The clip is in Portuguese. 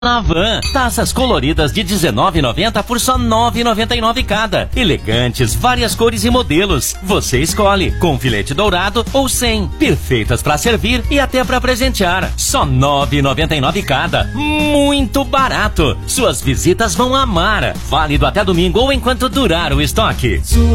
Na Van, taças coloridas de R$19,90 por só R$ 9,99 cada. Elegantes, várias cores e modelos. Você escolhe, com filete dourado ou sem. Perfeitas para servir e até para presentear. Só R$ 9,99 cada. Muito barato. Suas visitas vão amar. Válido até domingo ou enquanto durar o estoque.